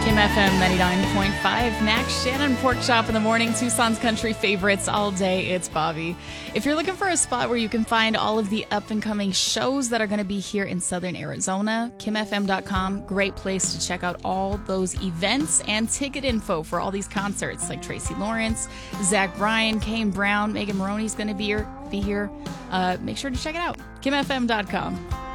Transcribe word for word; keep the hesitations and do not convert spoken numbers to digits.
Kim F M ninety-nine point five. Max Shannon Pork Chop in the morning. Tucson's country favorites all day. It's Bobby. If you're looking for a spot where you can find all of the up-and-coming shows that are going to be here in Southern Arizona, kim f m dot com. Great place to check out all those events and ticket info for all these concerts like Tracy Lawrence, Zach Bryan, Kane Brown, Megan Maroney's going to be here. Be here. Uh, make sure to check it out. kim f m dot com.